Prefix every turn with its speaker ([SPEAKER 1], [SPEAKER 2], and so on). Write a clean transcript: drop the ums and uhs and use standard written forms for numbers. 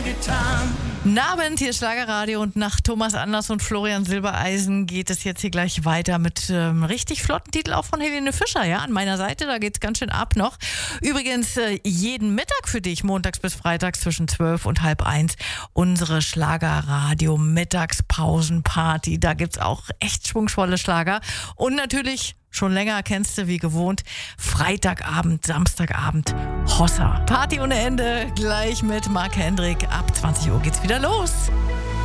[SPEAKER 1] getan.
[SPEAKER 2] Abend, hier ist Schlagerradio und nach Thomas Anders und Florian Silbereisen geht es jetzt hier gleich weiter mit richtig flotten Titel auch von Helene Fischer, ja, an meiner Seite, da geht's ganz schön ab noch. Übrigens jeden Mittag für dich, montags bis freitags zwischen 12 und halb 1, unsere Schlagerradio Mittagspausenparty, da gibt's auch echt schwungvolle Schlager und natürlich schon länger kennst du wie gewohnt, Freitagabend, Samstagabend, Hossa. Party ohne Ende, gleich mit Marc Hendrik. Ab 20 Uhr geht's wieder los.